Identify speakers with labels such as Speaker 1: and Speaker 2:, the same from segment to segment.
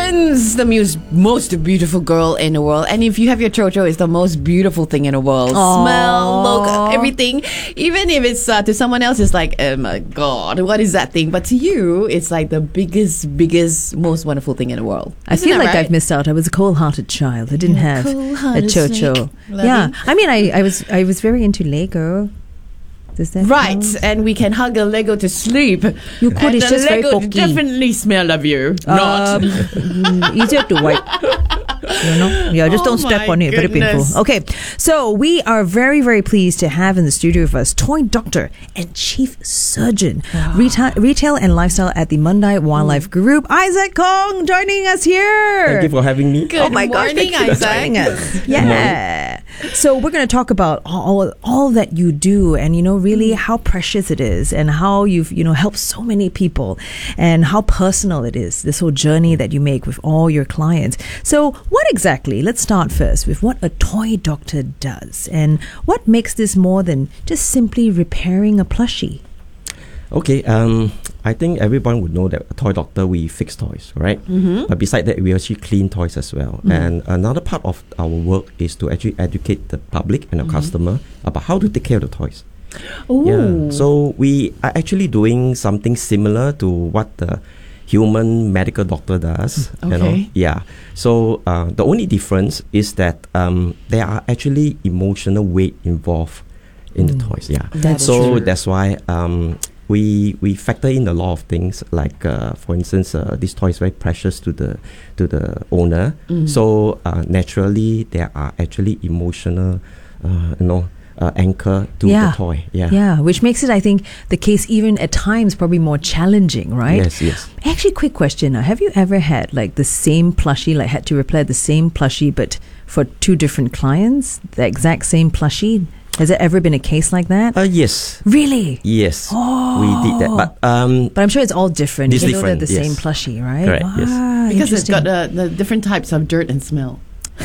Speaker 1: Florence, the most beautiful girl in the world. And if you have your Chocho, it's the most beautiful thing in the world.
Speaker 2: Aww.
Speaker 1: Smell, look, everything. Even if it's to someone else, it's like, oh my God, what is that thing? But to you, it's like the biggest, most wonderful thing in the world.
Speaker 2: I feel like I've missed out. I was a cold-hearted child. I didn't have a Chocho. Yeah, I mean, I was very into Lego. Does that
Speaker 1: right,
Speaker 2: count?
Speaker 1: And we can hug a Lego to sleep.
Speaker 2: You could,
Speaker 1: and
Speaker 2: it's
Speaker 1: the
Speaker 2: just very
Speaker 1: Lego
Speaker 2: pokey.
Speaker 1: definitely smell of you. Not.
Speaker 2: Easier to wipe. You know? Yeah, just don't step on it. Very painful. Okay, so we are very, very pleased to have in the studio with us toy doctor and chief surgeon, retail and lifestyle at the Mandai Wildlife Group, Isaac Kong, joining us here.
Speaker 3: Thank you for having me.
Speaker 1: Good morning,
Speaker 2: thank you for joining us. Yeah. So we're going to talk about all that you do, and really how precious it is, and how you've helped so many people, and how personal it is, this whole journey that you make with all your clients. So what exactly, let's start first with what a toy doctor does, and what makes this more than just simply repairing a plushie?
Speaker 3: Okay, I think everyone would know that a toy doctor, we fix toys, right? But beside that, we actually clean toys as well. And another part of our work is to actually educate the public and the customer about how to take care of the toys.
Speaker 1: Ooh.
Speaker 3: Yeah. So we are actually doing something similar to what the human medical doctor does.
Speaker 1: Okay.
Speaker 3: Yeah. So the only difference is that there are actually emotional weight involved in the toys. Yeah.
Speaker 1: That's
Speaker 3: so
Speaker 1: true.
Speaker 3: that's why we factor in a lot of things, like for instance, this toy is very precious to the owner. So naturally there are actually emotional anchor to the toy.
Speaker 2: Yeah, which makes it, I think, the case even at times probably more challenging, right?
Speaker 3: Yes.
Speaker 2: Actually, quick question. Have you ever had like the same plushie, like had to repair the same plushie but for two different clients, the exact same plushie? Has there ever been a case like that?
Speaker 3: Yes.
Speaker 2: Really?
Speaker 3: Yes.
Speaker 2: Oh.
Speaker 3: We did that.
Speaker 2: But I'm sure it's all different.
Speaker 3: It's
Speaker 2: Even though they're
Speaker 3: different,
Speaker 2: the same
Speaker 3: yes.
Speaker 2: plushie, right?
Speaker 3: Correct, yes.
Speaker 1: Because it's
Speaker 2: interesting.
Speaker 1: got the different types of dirt and smell.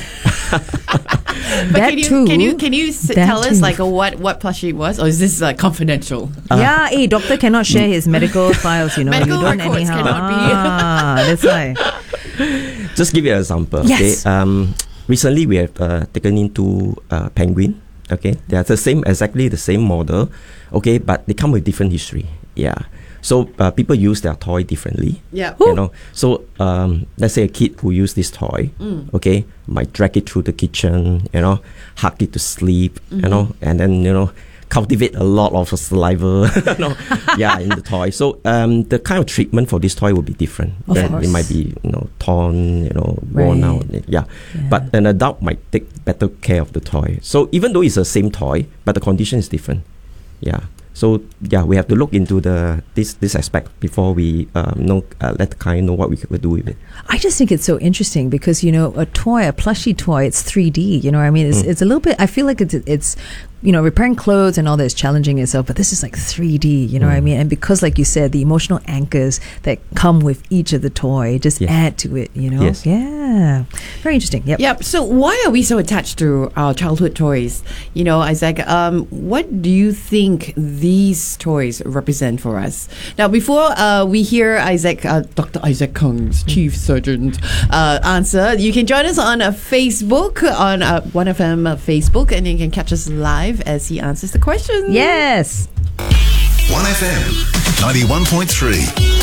Speaker 1: But
Speaker 2: That too.
Speaker 1: Can you
Speaker 2: That
Speaker 1: tell us
Speaker 2: too.
Speaker 1: like what plushie it was, or is this confidential?
Speaker 2: Yeah, doctor cannot share his medical files,
Speaker 1: Medical
Speaker 2: you don't
Speaker 1: records
Speaker 2: anyhow.
Speaker 1: cannot be.
Speaker 2: That's why.
Speaker 3: Just give you an example.
Speaker 2: Yes.
Speaker 3: Okay. Recently we have taken in two penguin. Okay, they are exactly the same model. Okay, but they come with different history. Yeah. So people use their toy differently.
Speaker 1: Yeah.
Speaker 3: So let's say a kid who use this toy, okay, might drag it through the kitchen, hug it to sleep, and then cultivate a lot of saliva, in the toy. So the kind of treatment for this toy will be different.
Speaker 2: Of course.
Speaker 3: It might be torn, worn out. Yeah. But an adult might take better care of the toy. So even though it's the same toy, but the condition is different. Yeah. So we have to look into this aspect before we let the client know what we could do with it.
Speaker 2: I just think it's so interesting because a plushie toy, it's 3D. It's a little bit. I feel like it's repairing clothes and all that is challenging itself, but this is like 3D. You know what I mean? And because, like you said, the emotional anchors that come with each of the toy just add to it.
Speaker 3: Yes.
Speaker 2: Yeah, very interesting.
Speaker 1: Yep. So why are we so attached to our childhood toys? Isaac, what do you think these toys represent for us? Now, before we hear Isaac, Dr. Isaac Kong's chief surgeon answer, you can join us on Facebook, on 1FM Facebook, and you can catch us live as he answers the questions.
Speaker 2: Yes.
Speaker 4: 1FM 91.3.